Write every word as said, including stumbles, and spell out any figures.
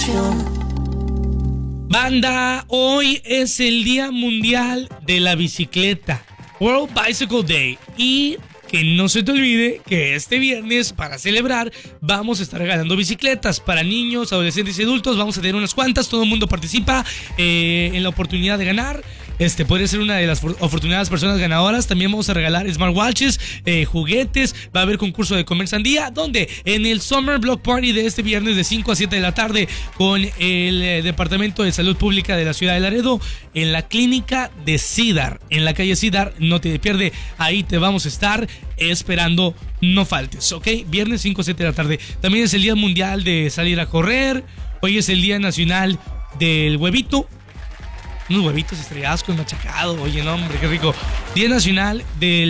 Banda, hoy es el Día Mundial de la Bicicleta, World Bicycle Day, y que no se te olvide que este viernes, para celebrar, vamos a estar regalando bicicletas para niños, adolescentes y adultos. Vamos a tener unas cuantas, todo el mundo participa eh, en la oportunidad de ganar. Este puede ser una de las afortunadas personas ganadoras. También vamos a regalar smartwatches, eh, juguetes. Va a haber concurso de comer sandía, donde en el Summer Block Party de este viernes de cinco a siete de la tarde con el eh, Departamento de Salud Pública de la Ciudad de Laredo, en la clínica de Cedar, en la calle Cedar. No te pierdes, ahí te vamos a estar esperando, no faltes, ¿ok? Viernes cinco a siete de la tarde. También es el Día Mundial de salir a correr. Hoy es el Día Nacional del Huevito. Unos huevitos estrellados con machacado. Oye, no, hombre, qué rico. Día Nacional del